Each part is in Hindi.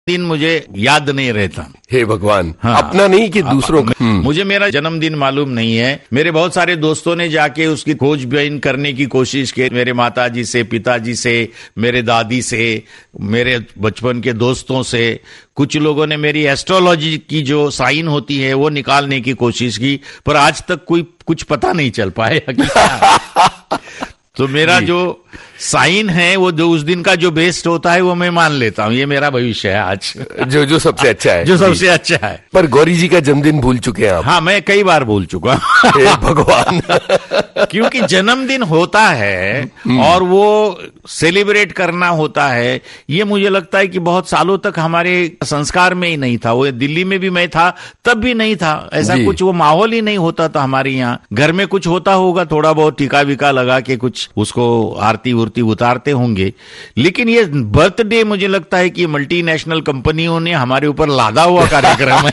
दिन मुझे याद नहीं रहता। हे भगवान। हाँ, अपना नहीं कि दूसरों का। मुझे मेरा जन्मदिन मालूम नहीं है। मेरे बहुत सारे दोस्तों ने जाके उसकी खोजबीन करने की कोशिश की, मेरे माताजी से, पिताजी से, मेरे दादी से, मेरे बचपन के दोस्तों से। कुछ लोगों ने मेरी एस्ट्रोलॉजी की जो साइन होती है वो निकालने की कोशिश की, पर आज तक कोई कुछ पता नहीं चल पाया कि क्या है। तो मेरा जो साइन है वो जो उस दिन का जो बेस्ट होता है वो मैं मान लेता हूँ, ये मेरा भविष्य है आज। जो सबसे अच्छा है, जो सबसे अच्छा है। पर गौरी जी का जन्मदिन भूल चुके हैं आप? हाँ, मैं कई बार भूल चुका हे भगवान। क्योंकि जन्मदिन होता है और वो सेलिब्रेट करना होता है, ये मुझे लगता है कि बहुत सालों तक हमारे संस्कार में ही नहीं था। वो दिल्ली में भी मैं था तब भी नहीं था ऐसा कुछ, वो माहौल ही नहीं होता था हमारे यहाँ। घर में कुछ होता होगा, थोड़ा बहुत टीका विका लगा के कुछ उसको आरती उरती उतारते होंगे, लेकिन ये बर्थडे मुझे लगता है कि मल्टीनेशनल कंपनियों ने हमारे ऊपर लादा हुआ कार्यक्रम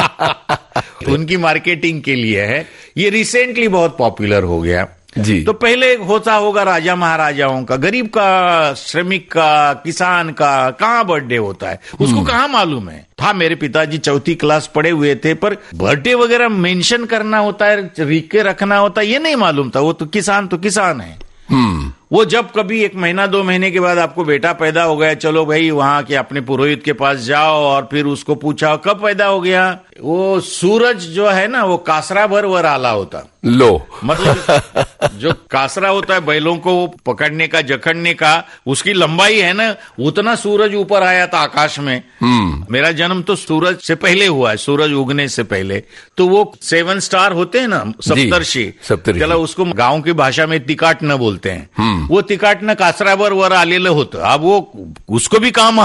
है। उनकी मार्केटिंग के लिए है। ये रिसेंटली बहुत पॉपुलर हो गया जी। तो पहले होता होगा राजा महाराजाओं का, गरीब का, श्रमिक का, किसान का कहाँ बर्थडे होता है, उसको कहाँ मालूम है। था मेरे पिताजी चौथी क्लास पढ़े हुए थे, पर बर्थडे वगैरह मेंशन करना होता है, लिख के रखना होता है, ये नहीं मालूम था। वो तो किसान है। वो जब कभी 1 महीना 2 महीने के बाद आपको बेटा पैदा हो गया, चलो भाई वहां के अपने पुरोहित के पास जाओ और फिर उसको पूछा कब पैदा हो गया। वो सूरज जो है ना वो कासरा भर वर आला होता। लो मतलब जो कासरा होता है बैलों को पकड़ने का, जकड़ने का, उसकी लंबाई है ना, उतना सूरज ऊपर आया था आकाश में। मेरा जन्म तो सूरज से पहले हुआ है, सूरज उगने से पहले। तो वो 7 स्टार होते हैं ना, सप्तर्षि, चलो उसको गांव की भाषा में तिकाट न बोलते हैं। वो तिकाटनं कासरावर वर आलेलं होतं। अब वो उसको भी काम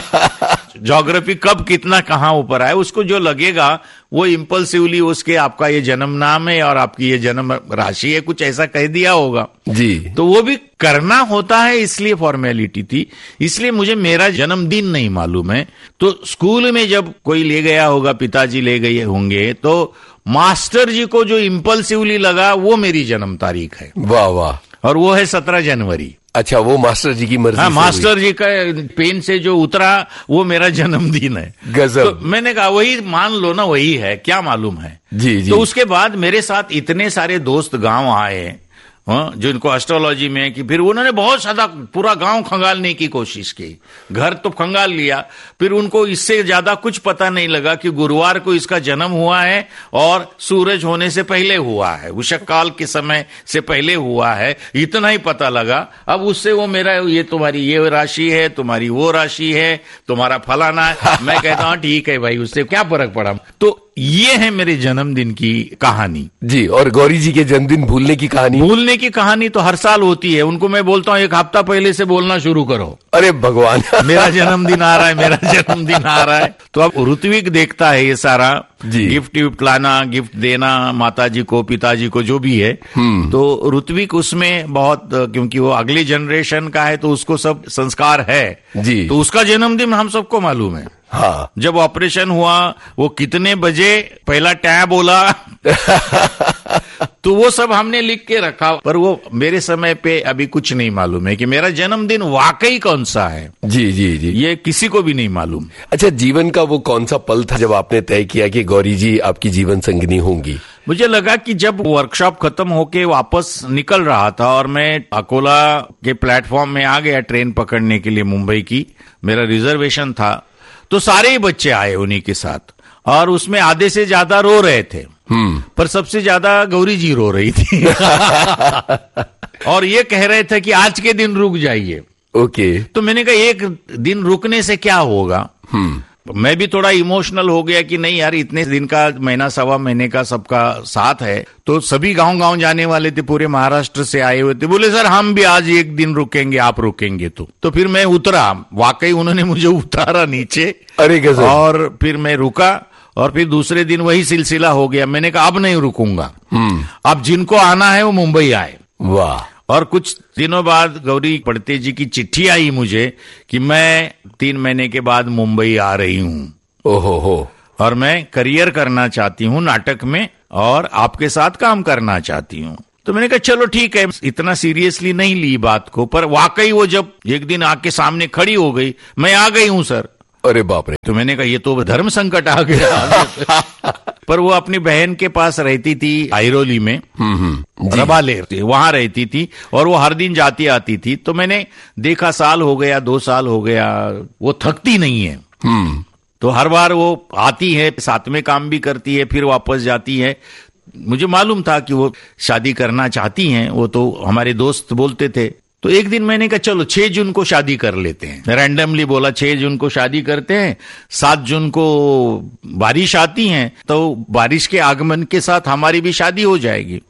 ज्योग्राफी कब कितना कहाँ ऊपर आए, उसको जो लगेगा वो इम्पल्सिवली उसके आपका ये जन्म नाम है और आपकी ये जन्म राशि है, कुछ ऐसा कह दिया होगा जी। तो वो भी करना होता है, इसलिए फॉर्मेलिटी थी। इसलिए मुझे मेरा जन्मदिन नहीं मालूम है। तो स्कूल में जब कोई ले गया होगा, पिताजी ले गए होंगे, तो मास्टर जी को जो इम्पल्सिवली लगा वो मेरी जन्म तारीख है। वाह वाह। और वो है 17 जनवरी। अच्छा, वो मास्टर जी की मर्जी। हाँ, मास्टर जी का पेन से जो उतरा वो मेरा जन्मदिन है। गजब। तो मैंने कहा वही मान लो ना, वही है, क्या मालूम है जी जी। तो उसके बाद मेरे साथ इतने सारे दोस्त गांव आए जो इनको एस्ट्रोलॉजी में, कि फिर उन्होंने बहुत ज्यादा पूरा गांव खंगालने की कोशिश की। घर तो खंगाल लिया, फिर उनको इससे ज्यादा कुछ पता नहीं लगा कि गुरुवार को इसका जन्म हुआ है और सूरज होने से पहले हुआ है, उषक काल के समय से पहले हुआ है, इतना ही पता लगा। अब उससे वो मेरा ये तुम्हारी ये राशि है, तुम्हारी वो राशि है, तुम्हारा फलाना है। मैं कहता हूँ ठीक है भाई, उससे क्या फर्क पड़ा। तो ये है मेरे जन्मदिन की कहानी जी। और गौरी जी के जन्मदिन भूलने की कहानी? भूलने की कहानी तो हर साल होती है। उनको मैं बोलता हूँ 1 हफ्ता पहले से बोलना शुरू करो। अरे भगवान। मेरा जन्मदिन आ रहा है, मेरा जन्मदिन आ रहा है। तो अब ऋत्विक देखता है ये सारा जी। गिफ्ट लाना, गिफ्ट देना माताजी को, पिताजी को, जो भी है। तो ऋत्विक उसमें बहुत, क्योंकि वो अगली जनरेशन का है तो उसको सब संस्कार है जी। तो उसका जन्मदिन हम सबको मालूम है। हाँ। जब ऑपरेशन हुआ वो कितने बजे पहला टैब बोला तो वो सब हमने लिख के रखा, पर वो मेरे समय पे अभी कुछ नहीं मालूम है कि मेरा जन्मदिन वाकई कौन सा है। जी जी जी। ये किसी को भी नहीं मालूम। अच्छा, जीवन का वो कौन सा पल था जब आपने तय किया कि गौरी जी आपकी जीवन संगिनी होंगी? मुझे लगा कि जब वर्कशॉप खत्म होके वापस निकल रहा था और मैं अकोला के प्लेटफॉर्म में आ गया ट्रेन पकड़ने के लिए मुंबई की, मेरा रिजर्वेशन था, तो सारे ही बच्चे आए उन्हीं के साथ और उसमें आधे से ज्यादा रो रहे थे। पर सबसे ज्यादा गौरी जी रो रही थी और ये कह रहे थे कि आज के दिन रुक जाइए। ओके। तो मैंने कहा 1 दिन रुकने से क्या होगा। मैं भी थोड़ा इमोशनल हो गया कि नहीं यार, इतने दिन का, महीना सवा महीने का सबका साथ है। तो सभी गांव जाने वाले थे, पूरे महाराष्ट्र से आए हुए थे। बोले सर हम भी आज 1 दिन रुकेंगे, आप रुकेंगे तो फिर मैं उतरा। वाकई उन्होंने मुझे उतारा नीचे। अरे गजब। और फिर मैं रुका और फिर दूसरे दिन वही सिलसिला हो गया। मैंने कहा अब नहीं रुकूंगा, अब जिनको आना है वो मुंबई आए। वाह। और कुछ दिनों बाद गौरी पड़ते जी की चिट्ठी आई मुझे कि मैं 3 महीने के बाद मुंबई आ रही हूं। ओहो हो। और मैं करियर करना चाहती हूं नाटक में और आपके साथ काम करना चाहती हूं। तो मैंने कहा चलो ठीक है, इतना सीरियसली नहीं ली बात को, पर वाकई वो जब एक दिन आके सामने खड़ी हो गई, मैं आ गई हूं सर। अरे बाप रे। तो मैंने कहा ये तो धर्म संकट आ गया। पर वो अपनी बहन के पास रहती थी आइरोली में, रबालेर, वहां रहती थी और वो हर दिन जाती आती थी। तो मैंने देखा, साल हो गया, 2 साल हो गया, वो थकती नहीं है। तो हर बार वो आती है, साथ में काम भी करती है, फिर वापस जाती है। मुझे मालूम था कि वो शादी करना चाहती हैं, वो तो हमारे दोस्त बोलते थे। तो एक दिन मैंने कहा चलो 6 जून को शादी कर लेते हैं। रैंडमली बोला 6 जून को शादी करते हैं, 7 जून को बारिश आती है, तो बारिश के आगमन के साथ हमारी भी शादी हो जाएगी।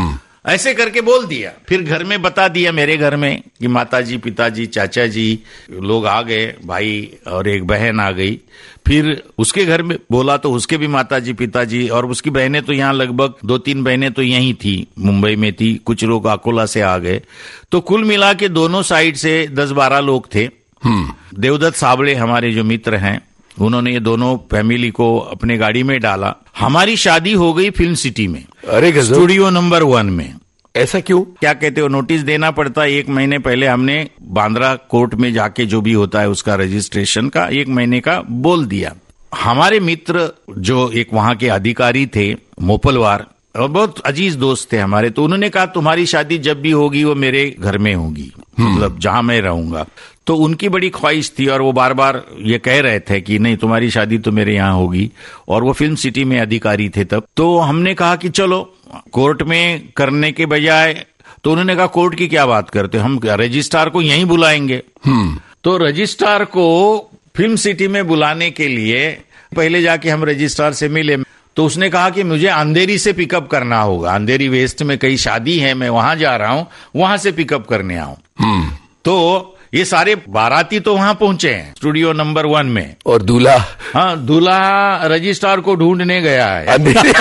ऐसे करके बोल दिया। फिर घर में बता दिया, मेरे घर में, कि माताजी, पिताजी, चाचा जी लोग आ गए, भाई और एक बहन आ गई। फिर उसके घर में बोला तो उसके भी माताजी, पिताजी, और उसकी बहनें तो यहाँ लगभग 2-3 बहनें तो यहीं थी, मुंबई में थी, कुछ लोग अकोला से आ गए। तो कुल मिला के दोनों साइड से 10-12 लोग थे। देवदत्त साबळे हमारे जो मित्र हैं, उन्होंने ये दोनों फैमिली को अपने गाड़ी में डाला। हमारी शादी हो गई फिल्म सिटी में, अरे गजब। स्टूडियो नंबर 1 में। ऐसा क्यों? क्या कहते हो, नोटिस देना पड़ता है। 1 महीने पहले हमने बांद्रा कोर्ट में जाके जो भी होता है उसका रजिस्ट्रेशन का 1 महीने का बोल दिया। हमारे मित्र जो एक वहां के अधिकारी थे, मोपलवार, और बहुत अजीज दोस्त थे हमारे, तो उन्होंने कहा तुम्हारी शादी जब भी होगी वो मेरे घर में होगी, मतलब जहां मैं रहूंगा। तो उनकी बड़ी ख्वाहिश थी और वो बार बार ये कह रहे थे कि नहीं तुम्हारी शादी तो मेरे यहाँ होगी, और वो फिल्म सिटी में अधिकारी थे तब। तो हमने कहा कि चलो कोर्ट में करने के बजाय, तो उन्होंने कहा कोर्ट की क्या बात करते, हम रजिस्ट्रार को यहीं बुलाएंगे। तो रजिस्ट्रार को फिल्म सिटी में बुलाने के लिए पहले जाके हम रजिस्ट्रार से मिले। तो उसने कहा कि मुझे अंधेरी से पिकअप करना होगा, अंधेरी वेस्ट में कहीं शादी है, मैं वहां जा रहा हूं, वहां से पिकअप करने आऊं। तो ये सारे बाराती तो वहां पहुंचे हैं स्टूडियो नंबर 1 में, और दूल्हा? हाँ, दूल्हा रजिस्ट्रार को ढूंढने गया है।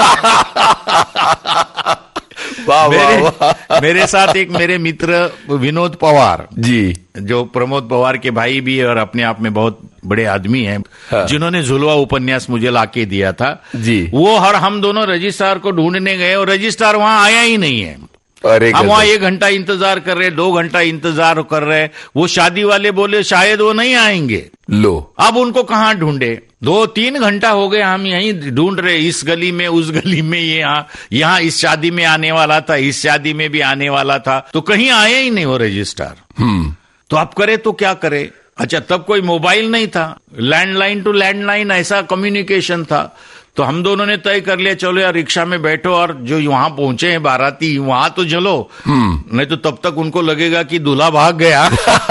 मेरे साथ एक मेरे मित्र विनोद पवार जी, जो प्रमोद पवार के भाई भी है और अपने आप में बहुत बड़े आदमी हैं, हाँ। जिन्होंने झुलवा उपन्यास मुझे लाके दिया था जी, वो हम दोनों रजिस्ट्रार को ढूंढने गए और रजिस्ट्रार वहां आया ही नहीं है। हम वहां 1 घंटा इंतजार कर रहे, 2 घंटा इंतजार कर रहे। वो शादी वाले बोले शायद वो नहीं आएंगे। लो, अब उनको कहाँ ढूंढे? 2-3 घंटा हो गए हम यहीं ढूंढ रहे, इस गली में, उस गली में, यहाँ इस शादी में आने वाला था, इस शादी में भी आने वाला था, तो कहीं आया ही नहीं वो रजिस्ट्रार। तो अब करे तो क्या करे? अच्छा, तब कोई मोबाइल नहीं था, लैंडलाइन टू लैंडलाइन ऐसा कम्युनिकेशन था। तो हम दोनों ने तय कर लिया चलो यार रिक्शा में बैठो और जो वहां पहुंचे हैं बाराती वहां तो चलो, नहीं तो तब तक उनको लगेगा कि दूल्हा भाग गया।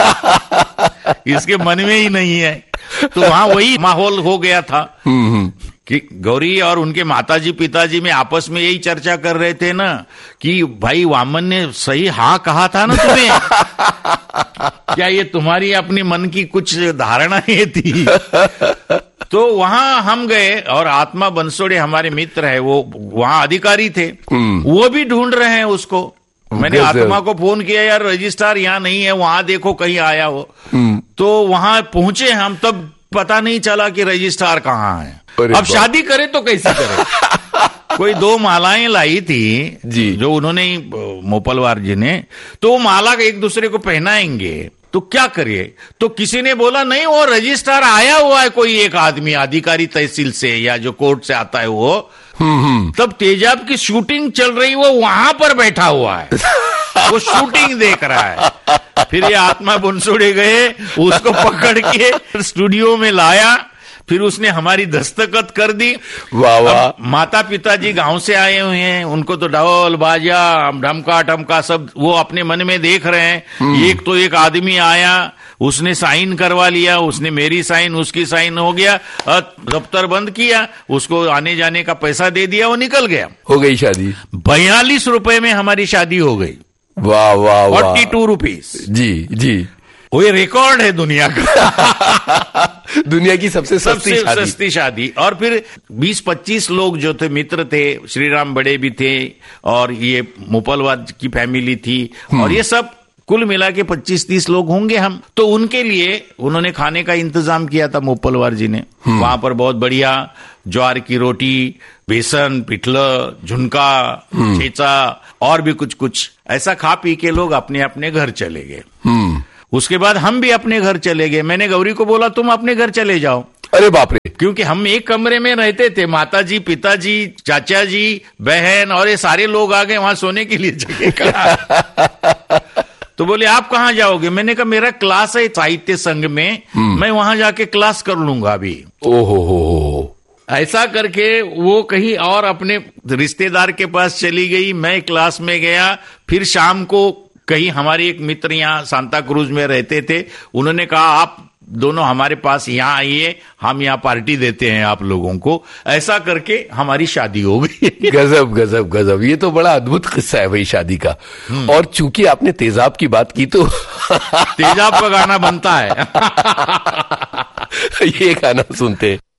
इसके मन में ही नहीं है। तो वहां वही माहौल हो गया था कि गौरी और उनके माताजी पिताजी में आपस में यही चर्चा कर रहे थे ना कि भाई वामन ने सही हाँ कहा था ना तुम्हें। क्या ये तुम्हारी अपनी मन की कुछ धारणाएं थी? तो वहां हम गए और आत्मा बंसोड़े हमारे मित्र है, वो वहां अधिकारी थे, वो भी ढूंढ रहे हैं उसको। मैंने आत्मा को फोन किया, यार रजिस्ट्रार यहाँ नहीं है, वहां देखो कहीं आया हो। तो वहां पहुंचे हम, तब पता नहीं चला कि रजिस्ट्रार कहाँ है। अब शादी करे तो कैसे करे? कोई 2 मालाएं लाई थी जी, जो उन्होंने मोपलवार जी ने, तो वो माला एक दूसरे को पहनाएंगे, तो क्या करिए? तो किसी ने बोला नहीं वो रजिस्ट्रार आया हुआ है, कोई एक आदमी अधिकारी तहसील से या जो कोर्ट से आता है वो। तब तेजाब की शूटिंग चल रही, वो वहां पर बैठा हुआ है, वो शूटिंग देख रहा है। फिर ये आत्मा बंसोड़े गए, उसको पकड़ के स्टूडियो में लाया, फिर उसने हमारी दस्तखत कर दी। वाह वाह। माता पिताजी गांव से आए हुए हैं, उनको तो ढोल बाजा ढमका ठमका सब वो अपने मन में देख रहे हैं। एक तो एक आदमी आया, उसने साइन करवा लिया, उसने मेरी साइन, उसकी साइन हो गया, दफ्तर बंद किया, उसको आने जाने का पैसा दे दिया, वो निकल गया। हो गई शादी। 42 रुपए में हमारी शादी हो गई। वाह वाह। 42 रुपीज। जी जी, वो ये रिकॉर्ड है दुनिया का। दुनिया की सबसे सस्ती शादी। और फिर 20-25 लोग जो थे मित्र थे, श्रीराम बड़े भी थे और ये मोपलवार की फैमिली थी, और ये सब कुल मिला के 25-30 लोग होंगे हम। तो उनके लिए उन्होंने खाने का इंतजाम किया था मोपलवार जी ने। वहां पर बहुत बढ़िया ज्वार की रोटी, बेसन, पिठलं, झुनका, ठेचा और भी कुछ कुछ ऐसा खा पी के लोग अपने अपने घर चले गए। उसके बाद हम भी अपने घर चले गए। मैंने गौरी को बोला तुम अपने घर चले जाओ। अरे बाप रे। क्योंकि हम एक कमरे में रहते थे, माताजी, पिताजी, चाचा जी, बहन और ये सारे लोग आ गए, वहां सोने के लिए जगह कहा। तो बोले आप कहाँ जाओगे? मैंने कहा मेरा क्लास है साहित्य संघ में, मैं वहां जाके क्लास कर लूंगा अभी। ओहो। ऐसा करके वो कहीं और अपने रिश्तेदार के पास चली गई, मैं क्लास में गया। फिर शाम को कहीं हमारे एक मित्र यहाँ सांता क्रूज में रहते थे, उन्होंने कहा आप दोनों हमारे पास यहाँ आइए, हम यहाँ पार्टी देते हैं आप लोगों को। ऐसा करके हमारी शादी हो गई। गजब गजब गजब, ये तो बड़ा अद्भुत किस्सा है भाई शादी का। और चूंकि आपने तेजाब की बात की तो तेजाब का गाना बनता है। ये गाना सुनते हैं।